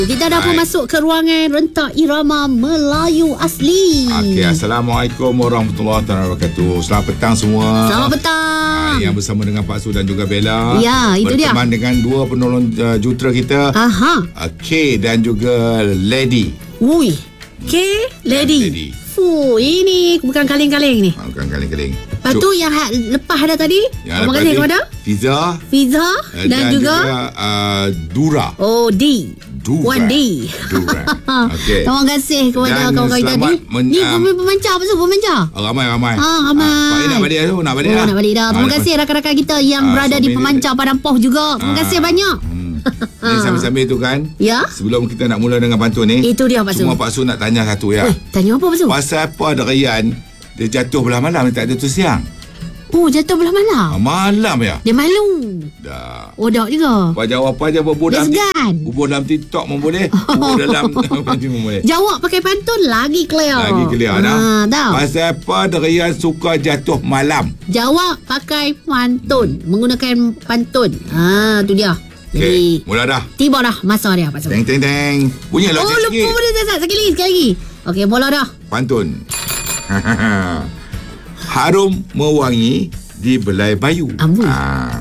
Kita dah pun masuk ke ruangan rentak irama Melayu asli. Okey, Assalamualaikum warahmatullahi wabarakatuh. Selamat petang semua. Selamat petang. Yang bersama dengan Pak Su dan juga Bella. Ya, itu dia. Berteman dengan dua penolong jutera kita. Aha. K dan juga Lady. Ui. K, Lady. Fuh, ini bukan kaleng-kaleng ni. Bukan kaleng-kaleng. Lepas tu yang lepas ada tadi. Terima kasih kepada Fiza dan juga Dura. Oh, D. Dura. 1D. Dura. Okey. Terima kasih kepada Dan kawan-kawan tadi. Ni pemancar apa tu? Pemancar? Ramai. Ramai. Pak nak balik dah. Nak balik dah. Nak balik dah. Terima kasih rakan-rakan kita yang berada di pemancar Padang Poh juga. Terima kasih banyak. Ni sambil-sambil tu kan. Ya. Sebelum kita nak mula dengan pantun ni. Itu dia Pak Su. Semua Pak Su nak tanya satu ya. Tanya apa Pak Su? Pasal apa ada Rian dia jatuh belah malam, dia tak ada tu siang. Oh, jatuh belah malam. Malam ya. Dia malu. Dah. Oh, dak juga. Apa jawab apa je bubur Dia dalam segan. bubur dalam TikTok pun boleh. Bubur dalam macam pun boleh. Jawab pakai pantun lagi clear. Dah. Tahu. Pasal apa ada Rian suka jatuh malam? Jawab pakai pantun, menggunakan pantun. Tu dia. Okey, mula dah. Tiba dah masa dia Pak Su. Teng teng teng. Bunyi lah sikit. Lupa dah sekali lagi. Okey, mula dah. Pantun. Harum mewangi di belai bayu. Amboi.